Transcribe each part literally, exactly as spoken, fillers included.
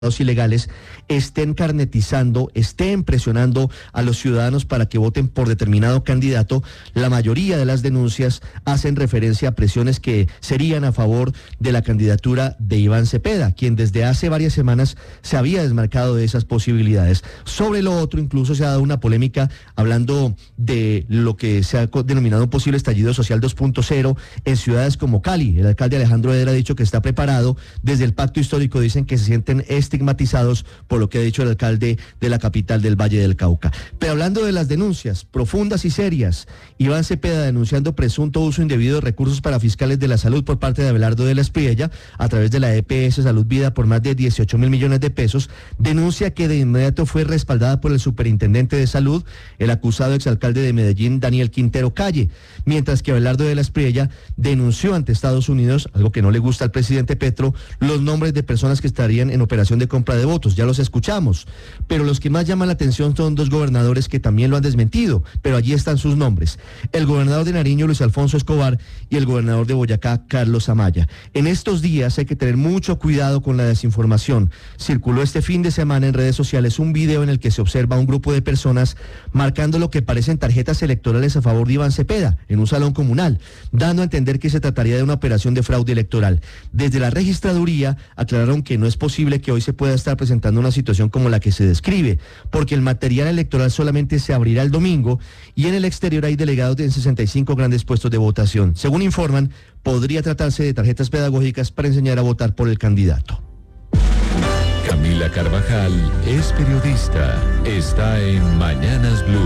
ilegales estén carnetizando, estén presionando a los ciudadanos para que voten por determinado candidato. La mayoría de las denuncias hacen referencia a presiones que serían a favor de la candidatura de Iván Cepeda, quien desde hace varias semanas se había desmarcado de esas posibilidades. Sobre lo otro, incluso se ha dado una polémica hablando de lo que se ha denominado un posible estallido social dos punto cero en ciudades como Cali. El alcalde Alejandro Eder ha dicho que está preparado. Desde el pacto histórico dicen que se sienten estigmatizados por lo que ha dicho el alcalde de la capital del Valle del Cauca. Pero hablando de las denuncias profundas y serias, Iván Cepeda denunciando presunto uso indebido de recursos para fiscales de la salud por parte de Abelardo de la Espriella a través de la E P S Salud Vida por más de dieciocho mil millones de pesos, denuncia que de inmediato fue respaldada por el superintendente de salud, el acusado exalcalde de Medellín, Daniel Quintero Calle, mientras que Abelardo de la Espriella denunció ante Estados Unidos, algo que no le gusta al presidente Petro, los nombres de personas que estarían en operación de compra de votos. Ya los escuchamos, pero los que más llaman la atención son dos gobernadores que también lo han desmentido, pero allí están sus nombres: el gobernador de Nariño, Luis Alfonso Escobar, y el gobernador de Boyacá, Carlos Amaya. En estos días hay que tener mucho cuidado con la desinformación. Circuló este fin de semana en redes sociales un video en el que se observa a un grupo de personas marcando lo que parecen tarjetas electorales a favor de Iván Cepeda en un salón comunal, dando a entender que se trataría de una operación de fraude electoral. Desde la registraduría aclararon que no es posible que hoy se pueda estar presentando una situación como la que se describe, porque el material electoral solamente se abrirá el domingo y en el exterior hay delegados en sesenta y cinco grandes puestos de votación. Según informan, podría tratarse de tarjetas pedagógicas para enseñar a votar por el candidato. Camila Carvajal es periodista, está en Mañanas Blue.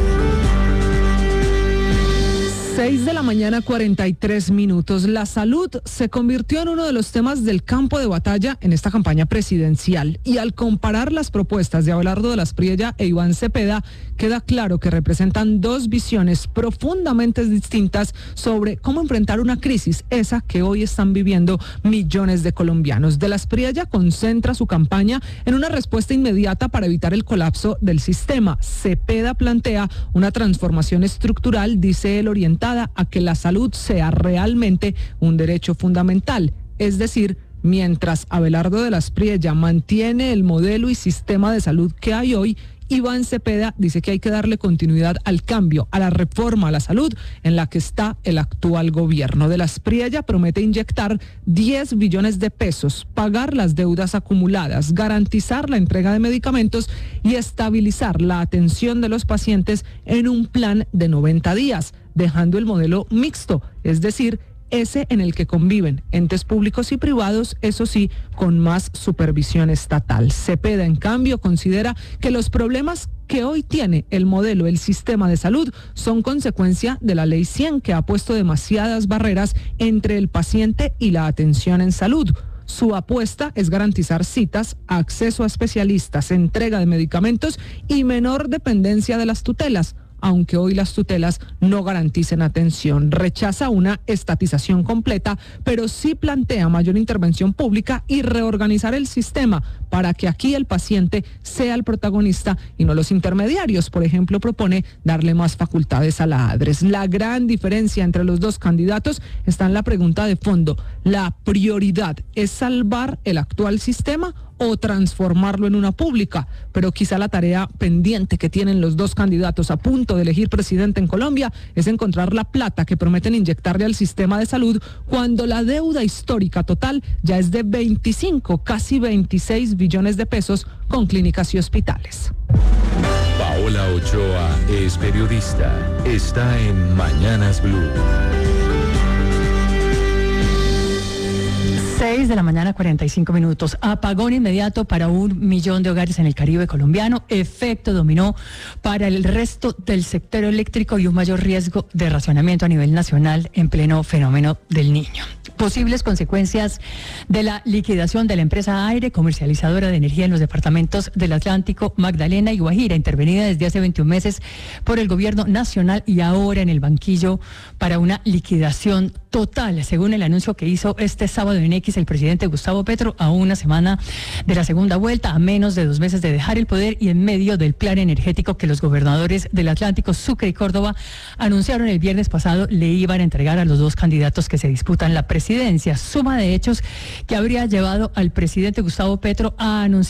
seis de la mañana, cuarenta y tres minutos. La salud se convirtió en uno de los temas del campo de batalla en esta campaña presidencial. Y al comparar las propuestas de Abelardo de la Espriella e Iván Cepeda, queda claro que representan dos visiones profundamente distintas sobre cómo enfrentar una crisis, esa que hoy están viviendo millones de colombianos. De la Espriella concentra su campaña en una respuesta inmediata para evitar el colapso del sistema. Cepeda plantea una transformación estructural, dice él, orientada a que la salud sea realmente un derecho fundamental. Es decir, mientras Abelardo de la Espriella mantiene el modelo y sistema de salud que hay hoy, Iván Cepeda dice que hay que darle continuidad al cambio, a la reforma a la salud en la que está el actual gobierno. De la Espriella promete inyectar diez billones de pesos, pagar las deudas acumuladas, garantizar la entrega de medicamentos y estabilizar la atención de los pacientes en un plan de noventa días, dejando el modelo mixto, es decir, ese en el que conviven entes públicos y privados, eso sí, con más supervisión estatal. Cepeda, en cambio, considera que los problemas que hoy tiene el modelo, el sistema de salud, son consecuencia de la Ley cien, que ha puesto demasiadas barreras entre el paciente y la atención en salud. Su apuesta es garantizar citas, acceso a especialistas, entrega de medicamentos y menor dependencia de las tutelas, aunque hoy las tutelas no garanticen atención. Rechaza una estatización completa, pero sí plantea mayor intervención pública y reorganizar el sistema para que aquí el paciente sea el protagonista y no los intermediarios. Por ejemplo, propone darle más facultades a la ADRES. La gran diferencia entre los dos candidatos está en la pregunta de fondo. ¿La prioridad es salvar el actual sistema o transformarlo en una pública? Pero quizá la tarea pendiente que tienen los dos candidatos a punto de elegir presidente en Colombia es encontrar la plata que prometen inyectarle al sistema de salud cuando la deuda histórica total ya es de veinticinco, casi veintiséis billones de pesos con clínicas y hospitales. Paola Ochoa es periodista, está en Mañanas Blue. seis de la mañana, cuarenta y cinco minutos. Apagón inmediato para un millón de hogares en el Caribe colombiano. Efecto dominó para el resto del sector eléctrico y un mayor riesgo de racionamiento a nivel nacional en pleno fenómeno del Niño. Posibles consecuencias de la liquidación de la empresa Aire, comercializadora de energía en los departamentos del Atlántico, Magdalena y Guajira, intervenida desde hace veintiún meses por el gobierno nacional y ahora en el banquillo para una liquidación total, según el anuncio que hizo este sábado en X el presidente Gustavo Petro, a una semana de la segunda vuelta, a menos de dos meses de dejar el poder y en medio del plan energético que los gobernadores del Atlántico, Sucre y Córdoba, anunciaron el viernes pasado le iban a entregar a los dos candidatos que se disputan la presidencia. Suma de hechos que habría llevado al presidente Gustavo Petro a anunciar